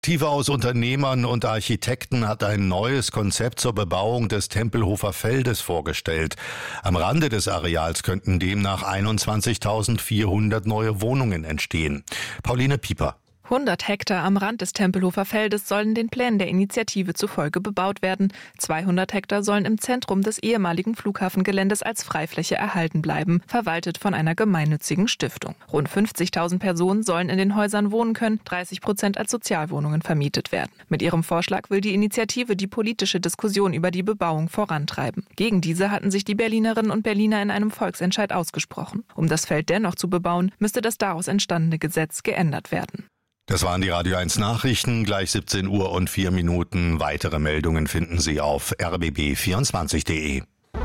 Initiative aus Unternehmern und Architekten hat ein neues Konzept zur Bebauung des Tempelhofer Feldes vorgestellt. Am Rande des Areals könnten demnach 21.400 neue Wohnungen entstehen. Pauline Pieper. 100 Hektar am Rand des Tempelhofer Feldes sollen den Plänen der Initiative zufolge bebaut werden. 200 Hektar sollen im Zentrum des ehemaligen Flughafengeländes als Freifläche erhalten bleiben, verwaltet von einer gemeinnützigen Stiftung. Rund 50.000 Personen sollen in den Häusern wohnen können, 30% als Sozialwohnungen vermietet werden. Mit ihrem Vorschlag will die Initiative die politische Diskussion über die Bebauung vorantreiben. Gegen diese hatten sich die Berlinerinnen und Berliner in einem Volksentscheid ausgesprochen. Um das Feld dennoch zu bebauen, müsste das daraus entstandene Gesetz geändert werden. Das waren die Radio 1 Nachrichten, gleich 17 Uhr und 4 Minuten. Weitere Meldungen finden Sie auf rbb24.de.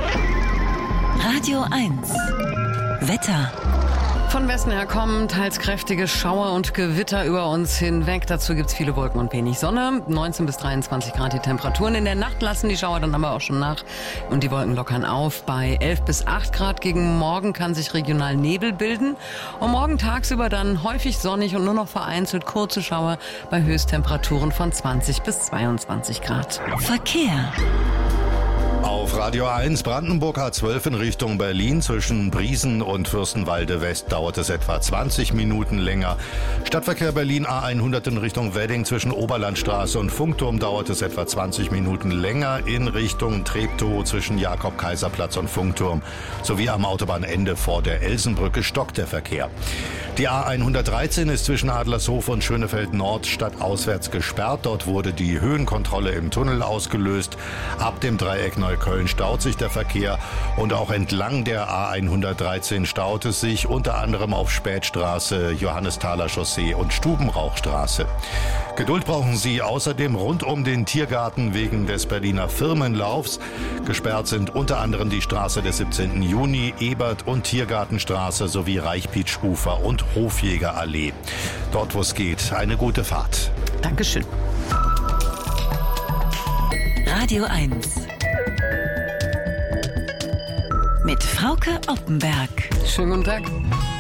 Radio 1 Wetter. Von Westen her kommen teils kräftige Schauer und Gewitter über uns hinweg. Dazu gibt's viele Wolken und wenig Sonne. 19 bis 23 Grad die Temperaturen. In der Nacht lassen die Schauer dann aber auch schon nach und die Wolken lockern auf. Bei 11 bis 8 Grad gegen Morgen kann sich regional Nebel bilden. Und morgen tagsüber dann häufig sonnig und nur noch vereinzelt kurze Schauer bei Höchsttemperaturen von 20 bis 22 Grad. Verkehr. Auf Radio 1 Brandenburg A12 in Richtung Berlin zwischen Briesen und Fürstenwalde West dauert es etwa 20 Minuten länger. Stadtverkehr Berlin A100 in Richtung Wedding zwischen Oberlandstraße und Funkturm dauert es etwa 20 Minuten länger. In Richtung Treptow zwischen Jakob-Kaiser-Platz und Funkturm sowie am Autobahnende vor der Elsenbrücke stockt der Verkehr. Die A113 ist zwischen Adlershof und Schönefeld Nord stadtauswärts gesperrt. Dort wurde die Höhenkontrolle im Tunnel ausgelöst. Ab dem Dreieck Neukölln staut sich der Verkehr und auch entlang der A113 staut es sich, unter anderem auf Spätstraße, Johannesthaler Chaussee und Stubenrauchstraße. Geduld brauchen Sie außerdem rund um den Tiergarten wegen des Berliner Firmenlaufs. Gesperrt sind unter anderem die Straße des 17. Juni, Ebert- und Tiergartenstraße sowie Reichpietsch-Ufer und Hofjägerallee. Dort, wo es geht, eine gute Fahrt. Dankeschön. Radio 1 mit Frauke Oppenberg. Schönen guten Tag.